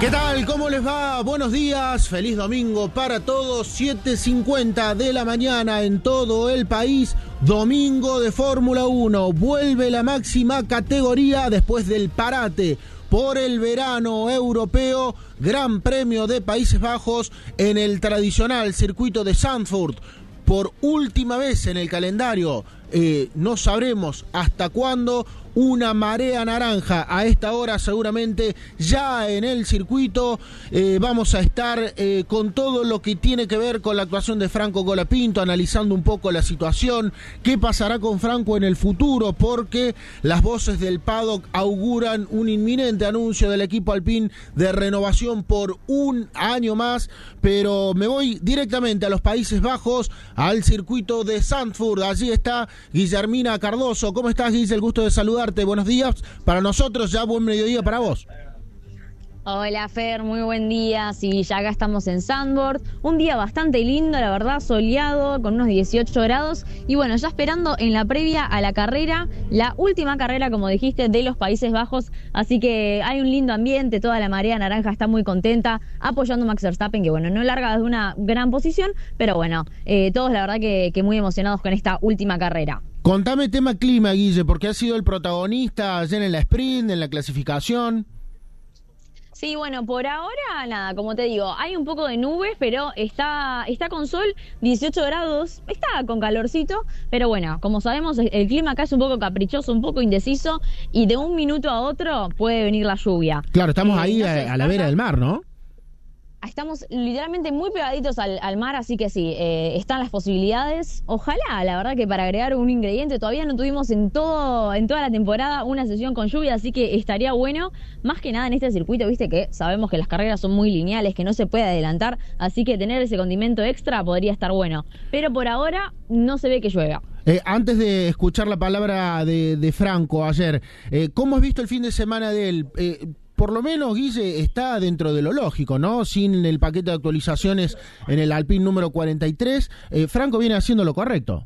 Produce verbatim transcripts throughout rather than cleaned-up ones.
¿Qué tal? ¿Cómo les va? Buenos días, feliz domingo para todos, siete cincuenta de la mañana en todo el país, domingo de Fórmula uno, vuelve la máxima categoría después del parate por el verano europeo, Gran Premio de Países Bajos en el tradicional circuito de Zandvoort, por última vez en el calendario, eh, no sabremos hasta cuándo. Una marea naranja a esta hora seguramente ya en el circuito. Eh, vamos a estar eh, con todo lo que tiene que ver con la actuación de Franco Colapinto, analizando un poco la situación, qué pasará con Franco en el futuro, porque las voces del paddock auguran un inminente anuncio del equipo Alpine de renovación por un año más. Pero me voy directamente a los Países Bajos, al circuito de Zandvoort. Allí está Guillermina Cardoso. ¿Cómo estás, Guille? El gusto de saludar. Buenos días para nosotros, ya buen mediodía para vos. Hola Fer, muy buen día. Sí, ya acá estamos en Zandvoort, un día bastante lindo, la verdad, soleado, con unos dieciocho grados. Y bueno, ya esperando en la previa a la carrera, la última carrera, como dijiste, de los Países Bajos. Así que hay un lindo ambiente, toda la marea naranja está muy contenta, apoyando a Max Verstappen, que bueno, no larga desde una gran posición, pero bueno, eh, todos la verdad que, que muy emocionados con esta última carrera. Contame tema clima, Guille, porque ha sido el protagonista ayer en la sprint, en la clasificación. Sí, bueno, por ahora, nada, como te digo, hay un poco de nubes, pero está, está con sol, dieciocho grados, está con calorcito, pero bueno, como sabemos, el clima acá es un poco caprichoso, un poco indeciso, y de un minuto a otro puede venir la lluvia. Claro, estamos eh, ahí no a, a la vera del mar, ¿no? Estamos literalmente muy pegaditos al, al mar, así que sí, eh, están las posibilidades. Ojalá, la verdad que para agregar un ingrediente, todavía no tuvimos en todo en toda la temporada una sesión con lluvia, así que estaría bueno, más que nada en este circuito, viste que sabemos que las carreras son muy lineales, que no se puede adelantar, así que tener ese condimento extra podría estar bueno. Pero por ahora no se ve que llueva. Eh, antes de escuchar la palabra de, de Franco ayer, eh, ¿cómo has visto el fin de semana de él? Eh, Por lo menos, Guille, está dentro de lo lógico, ¿no? Sin el paquete de actualizaciones en el Alpine número cuarenta y tres, eh, Franco viene haciendo lo correcto.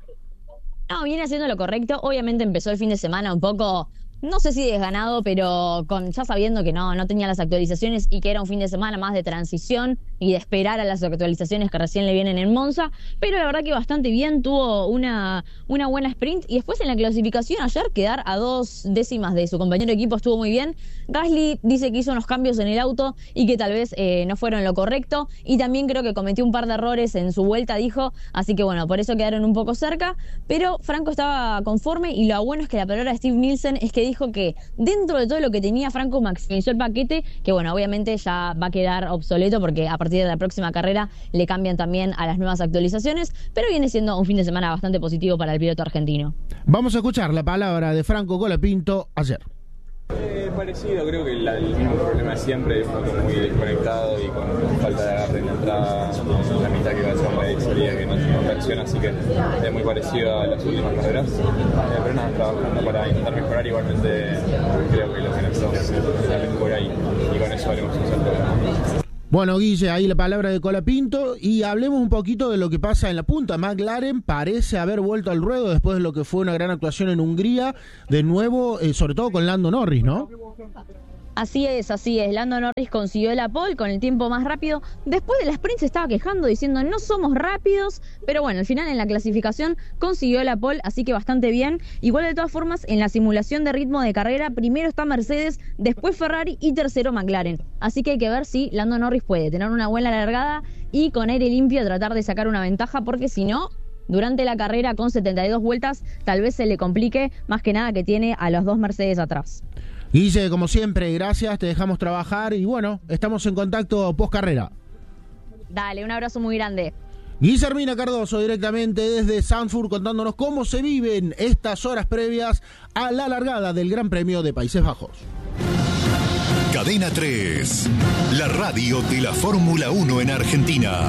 No, viene haciendo lo correcto. Obviamente empezó el fin de semana un poco, no sé si desganado, pero con ya sabiendo que no, no tenía las actualizaciones y que era un fin de semana más de transición y de esperar a las actualizaciones que recién le vienen en Monza, pero la verdad que bastante bien, tuvo una, una buena sprint y después en la clasificación ayer quedar a dos décimas de su compañero de equipo estuvo muy bien. Gasly dice que hizo unos cambios en el auto y que tal vez eh, no fueron lo correcto, y también creo que cometió un par de errores en su vuelta, dijo, así que bueno, por eso quedaron un poco cerca, pero Franco estaba conforme, y lo bueno es que la palabra de Steve Nielsen es que dijo que dentro de todo lo que tenía Franco maximizó el paquete, que bueno, obviamente ya va a quedar obsoleto porque a partir de la próxima carrera le cambian también a las nuevas actualizaciones, pero viene siendo un fin de semana bastante positivo para el piloto argentino. Vamos a escuchar la palabra de Franco Colapinto ayer. Eh, parecido, creo que la, el mismo problema de siempre, un auto muy desconectado y con falta de agarre en la entrada, la mitad que va a ser media salida que no tiene reacción, así que es muy parecido a las últimas carreras, eh, pero nada, trabajando para intentar mejorar. Igualmente creo que los generados están por ahí y con eso haremos un salto. Bueno, Guille, ahí la palabra de Colapinto, y hablemos un poquito de lo que pasa en la punta. McLaren parece haber vuelto al ruedo después de lo que fue una gran actuación en Hungría, de nuevo, eh, sobre todo con Lando Norris, ¿no? Así es, así es. Lando Norris consiguió la pole con el tiempo más rápido. Después de la sprint se estaba quejando diciendo no somos rápidos, pero bueno, al final en la clasificación consiguió la pole, así que bastante bien. Igual de todas formas, en la simulación de ritmo de carrera, primero está Mercedes, después Ferrari y tercero McLaren. Así que hay que ver si Lando Norris puede tener una buena largada y con aire limpio tratar de sacar una ventaja, porque si no, durante la carrera con setenta y dos vueltas tal vez se le complique, más que nada que tiene a los dos Mercedes atrás. Guille, como siempre, gracias, te dejamos trabajar y bueno, estamos en contacto post carrera. Dale, un abrazo muy grande. Guillermina Cardoso, directamente desde Zandvoort, contándonos cómo se viven estas horas previas a la largada del Gran Premio de Países Bajos. Cadena tres, la radio de la Fórmula uno en Argentina.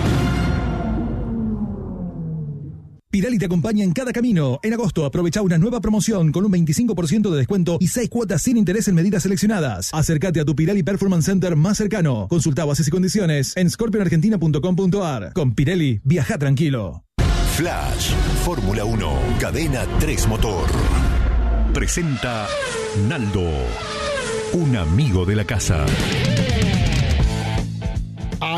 Pirelli te acompaña en cada camino. En agosto aprovecha una nueva promoción con un veinticinco por ciento de descuento y seis cuotas sin interés en medidas seleccionadas. Acércate a tu Pirelli Performance Center más cercano. Consulta bases y condiciones en scorpion argentina punto com punto a r. Con Pirelli, viaja tranquilo. Flash, Fórmula uno, Cadena tres Motor. Presenta Naldo, un amigo de la casa.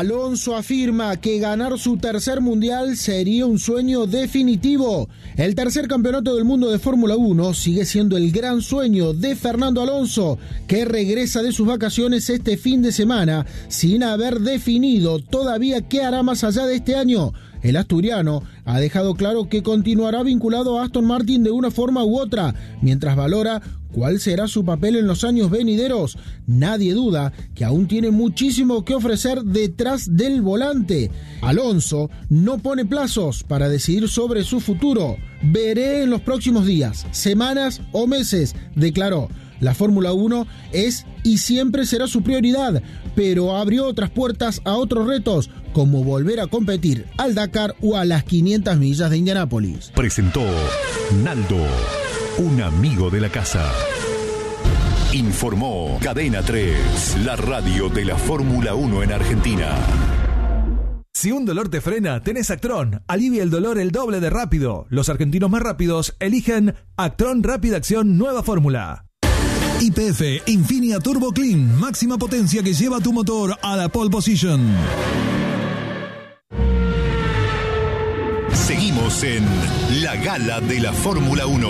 Alonso afirma que ganar su tercer mundial sería un sueño definitivo. El tercer campeonato del mundo de Fórmula uno sigue siendo el gran sueño de Fernando Alonso, que regresa de sus vacaciones este fin de semana sin haber definido todavía qué hará más allá de este año. El asturiano ha dejado claro que continuará vinculado a Aston Martin de una forma u otra, mientras valora cuál será su papel en los años venideros. Nadie duda que aún tiene muchísimo que ofrecer detrás del volante. Alonso no pone plazos para decidir sobre su futuro. Veré en los próximos días, semanas o meses, declaró. La Fórmula uno es y siempre será su prioridad, pero abrió otras puertas a otros retos, como volver a competir al Dakar o a las quinientas millas de Indianápolis. Presentó Naldo, un amigo de la casa. Informó Cadena tres, la radio de la Fórmula uno en Argentina. Si un dolor te frena, tenés Actron. Alivia el dolor el doble de rápido. Los argentinos más rápidos eligen Actron Rápida Acción Nueva Fórmula. Y P F Infinia Turbo Clean, máxima potencia que lleva tu motor a la pole position. Seguimos en la Gala de la Fórmula uno.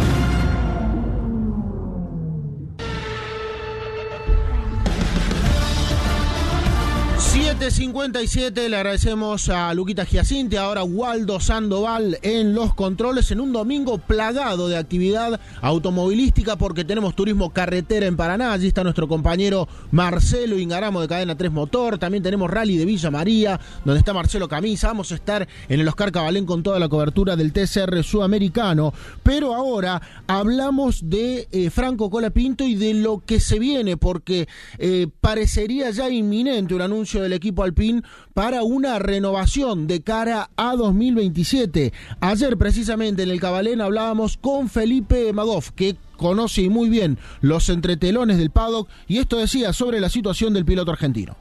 siete cincuenta y siete, le agradecemos a Luquita Giacinti, ahora Waldo Sandoval en los controles, en un domingo plagado de actividad automovilística porque tenemos turismo carretera en Paraná. Allí está nuestro compañero Marcelo Ingaramo de Cadena tres Motor, también tenemos Rally de Villa María, donde está Marcelo Camisa. Vamos a estar en el Oscar Cabalén con toda la cobertura del T C R sudamericano, pero ahora hablamos de eh, Franco Colapinto y de lo que se viene, porque eh, parecería ya inminente un anuncio del equipo Alpine para una renovación de cara a dos mil veintisiete. Ayer precisamente en el Cabalén hablábamos con Felipe Magoff, que conoce muy bien los entretelones del paddock, y esto decía sobre la situación del piloto argentino.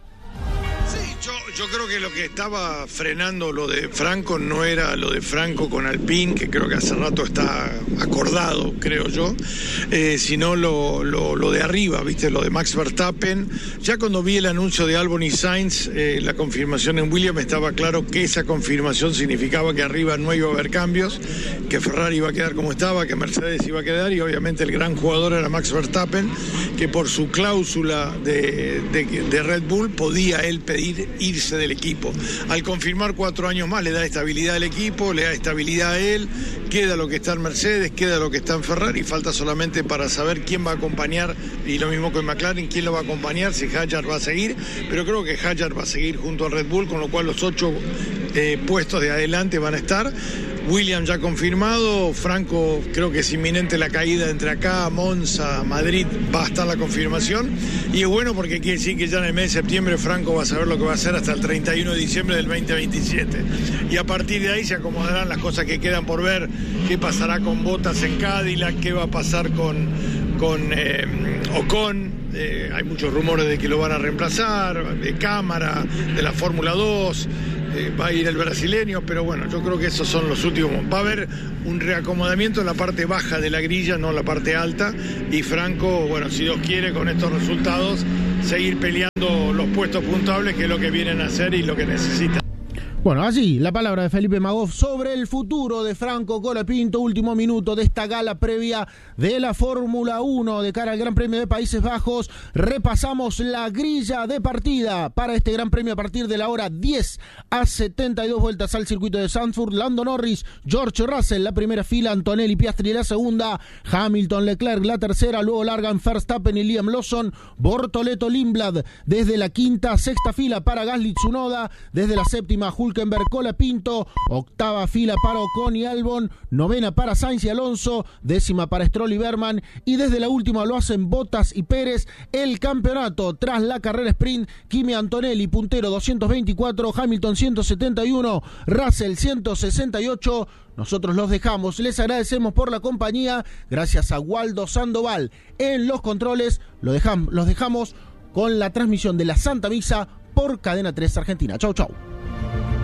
Yo, yo creo que lo que estaba frenando lo de Franco no era lo de Franco con Alpine, que creo que hace rato está acordado, creo yo, eh, sino lo, lo, lo de arriba, ¿viste? Lo de Max Verstappen. Ya cuando vi el anuncio de Albon y Sainz, eh, la confirmación en Williams, estaba claro que esa confirmación significaba que arriba no iba a haber cambios, que Ferrari iba a quedar como estaba, que Mercedes iba a quedar, y obviamente el gran jugador era Max Verstappen, que por su cláusula de, de, de Red Bull podía él pedir irse del equipo. Al confirmar cuatro años más le da estabilidad al equipo, le da estabilidad a él, queda lo que está en Mercedes, queda lo que está en Ferrari, falta solamente para saber quién va a acompañar, y lo mismo con McLaren, quién lo va a acompañar, si Hadjar va a seguir, pero creo que Hadjar va a seguir junto al Red Bull, con lo cual los ocho eh, puestos de adelante van a estar. Williams ya confirmado, Franco creo que es inminente la caída entre acá, Monza, Madrid, va a estar la confirmación, y es bueno porque quiere decir que ya en el mes de septiembre Franco va a saber lo que va a hacer hasta el treinta y uno de diciembre del veinte veintisiete, y a partir de ahí se acomodarán las cosas que quedan por ver, qué pasará con Bottas en Cadillac, qué va a pasar con, con eh, Ocon. Eh, hay muchos rumores de que lo van a reemplazar, de Cámara, de la Fórmula dos, eh, va a ir el brasileño, pero bueno, yo creo que esos son los últimos. Va a haber un reacomodamiento en la parte baja de la grilla, no en la parte alta, y Franco, bueno, si Dios quiere, con estos resultados, seguir peleando los puestos puntuables, que es lo que vienen a hacer y lo que necesitan. Bueno, allí la palabra de Felipe Magoff sobre el futuro de Franco Colapinto, último minuto de esta gala previa de la Fórmula uno de cara al Gran Premio de Países Bajos. Repasamos la grilla de partida para este Gran Premio a partir de la hora diez a setenta y dos vueltas al circuito de Zandvoort. Lando Norris, George Russell, la primera fila, Antonelli, Piastri la segunda, Hamilton, Leclerc la tercera, luego largan Verstappen y Liam Lawson, Bortoleto, Lindblad desde la quinta, sexta fila para Gasly, Tsunoda, desde la séptima, Hülkenberg, Colapinto, octava fila para Ocon y Albon, novena para Sainz y Alonso, décima para Stroll y Berman, y desde la última lo hacen Bottas y Pérez. El campeonato tras la carrera sprint, Kimi Antonelli puntero doscientos veinticuatro, Hamilton ciento setenta y uno, Russell ciento sesenta y ocho. Nosotros los dejamos, les agradecemos por la compañía, gracias a Waldo Sandoval en los controles. Lo dejamos, los dejamos con la transmisión de la Santa Misa por Cadena tres Argentina. Chau, chau.